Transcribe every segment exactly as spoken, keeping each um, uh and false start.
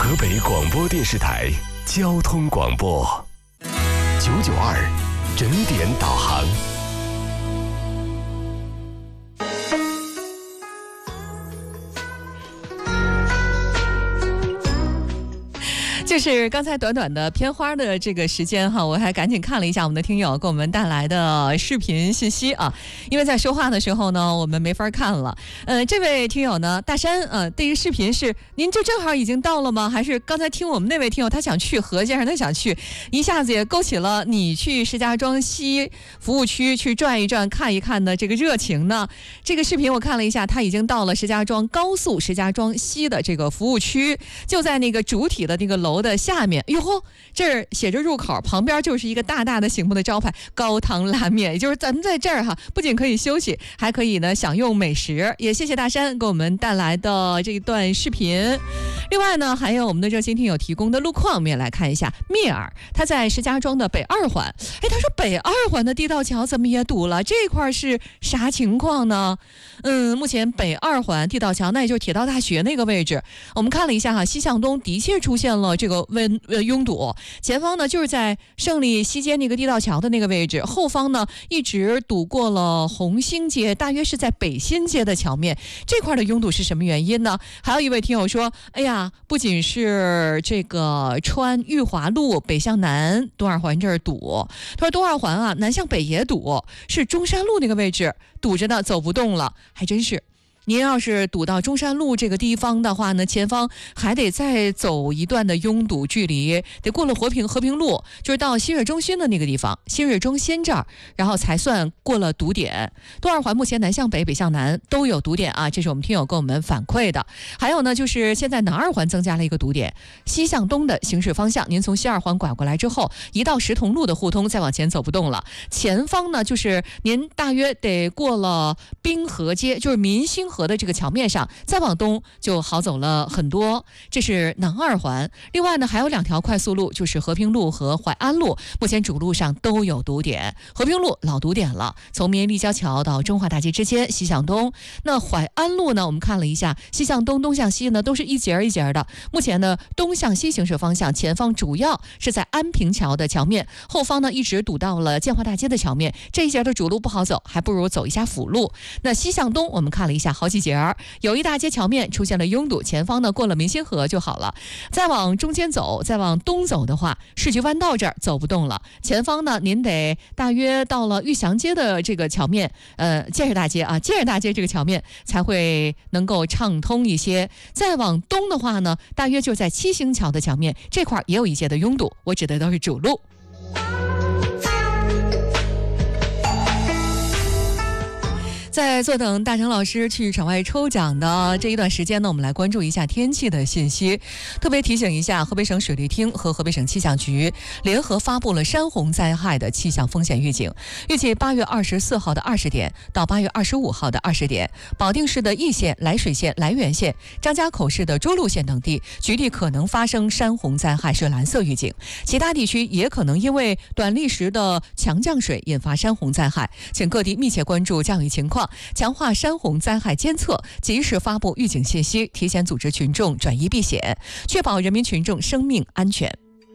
河北广播电视台交通广播九九二整点导航。 就是刚才短短的片花的这个时间哈，我还赶紧看了一下我们的听友给我们带来的视频信息啊，因为在说话的时候呢，我们没法看了。呃，这位听友呢，大山，呃，这个视频是您就正好已经到了吗？还是刚才听我们那位听友他想去，何先生他想去，一下子也勾起了你去石家庄西服务区去转一转、看一看的这个热情呢？这个视频我看了一下，他已经到了石家庄高速石家庄西的这个服务区，就在那个主体的那个楼的下面。哟吼，这儿写着入口，旁边就是一个大大的醒目的招牌高汤拉面，也就是咱们在这儿哈，不仅可以休息，还可以呢享用美食。也谢谢大山给我们带来的这一段视频。另外呢，还有我们的热心听友提供的路况，我们也来看一下。密尔他在石家庄的北二环，哎，他说北二环的地道桥怎么也堵了？这块是啥情况呢？嗯，目前北二环地道桥，那也就是铁道大学那个位置，我们看了一下哈，西向东的确出现了这个温呃拥堵，前方呢就是在胜利西街那个地道桥的那个位置，后方呢一直堵过了红星街，大约是在北新街的桥面，这块的拥堵是什么原因呢？还有一位听友说，哎呀，不仅是这个川裕华路北向南东二环这儿堵，他说东二环啊南向北也堵，是中山路那个位置堵着呢，走不动了，还真是。您要是堵到中山路这个地方的话呢，前方还得再走一段的拥堵距离，得过了和平和平路，就是到新锐中心的那个地方，新锐中心这儿，然后才算过了堵点。东二环目前南向北、北向南都有堵点啊，这是我们听友跟我们反馈的。还有呢，就是现在南二环增加了一个堵点，西向东的行驶方向，您从西二环拐过来之后，一到石桐路的互通，再往前走不动了。前方呢，就是您大约得过了滨河街，就是民兴河的这个桥面上，再往东就好走了很多。这是南二环。另外呢，还有两条快速路，就是和平路和淮安路，目前主路上都有堵点。和平路老堵点了，从民营立交桥到中华大街之间西向东。那淮安路呢，我们看了一下，西向东、东向西呢都是一节一节的。目前呢，东向西行驶方向，前方主要是在安平桥的桥面，后方呢一直堵到了建华大街的桥面。这一节的主路不好走，还不如走一下辅路。那西向东，我们看了一下，好几节儿，有一大街桥面出现了拥堵，前方呢过了民兴河就好了。再往中间走，再往东走的话，市局弯道这儿走不动了，前方呢您得大约到了玉祥街的这个桥面，呃，建设大街啊，建设大街这个桥面才会能够畅通一些。再往东的话呢，大约就在七星桥的桥面这块也有一些的拥堵，我指的都是主路。在坐等大成老师去场外抽奖的这一段时间呢，我们来关注一下天气的信息。特别提醒一下，河北省水利厅和河北省气象局联合发布了山洪灾害的气象风险预警。预计八月二十四号的二十点到八月二十五号的二十点，保定市的易县、涞水县、涞源县、张家口市的涿鹿县等地局地可能发生山洪灾害，是蓝色预警。其他地区也可能因为短历时的强降水引发山洪灾害，请各地密切关注降雨情况，强化山洪灾害监测，及时发布预警信息，提前组织群众转移避险，确保人民群众生命安全。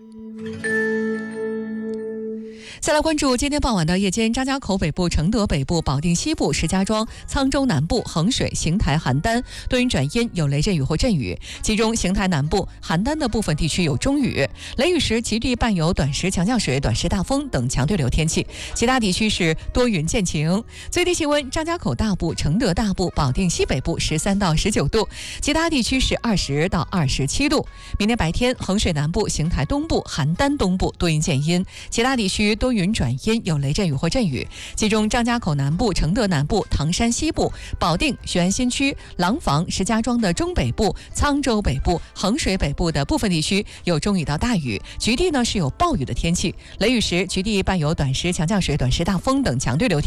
再来关注今天傍晚到夜间，张家口北部、承德北部、保定西部、石家庄、沧州南部、衡水、邢台、邯郸多云转阴，有雷阵雨或阵雨，其中邢台南部、邯郸的部分地区有中雨，雷雨时局地伴有短时强降水、短时大风等强对流天气，其他地区是多云见晴。最低气温，张家口大部、承德大部、保定西北部十三到十九度，其他地区是二十到二十七度。明天白天，衡水南部、邢台东部、邯郸东部多云见阴，其他地区多云转阴，有雷阵雨或阵雨，其中张家口南部、承德南部、唐山西部、保定、雄安新区、廊坊、石家庄的中北部、沧州北部、衡水北部的部分地区有中雨到大雨，局地呢是有暴雨的天气，雷雨时局地伴有短时强降水、短时大风等强对流天气。